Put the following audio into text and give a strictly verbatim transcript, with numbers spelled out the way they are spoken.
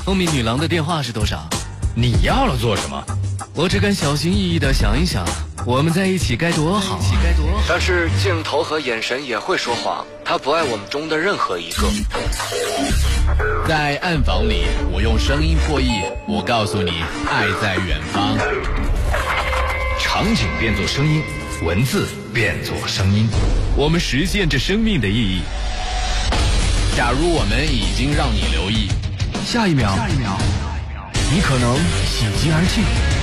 聪明女郎的电话是多少？ 你要了做什么？ 我只敢小心翼翼地想一想，我们在一起该多好啊！ 但是镜头和眼神也会说谎，他不爱我们中的任何一个。 在暗房里，我用声音破译，我告诉你，爱在远方。 场景变作声音，文字变作声音， 我们实现着生命的意义。 假如我们已经让你留意， 下一秒， 下一秒， 你可能喜极而泣。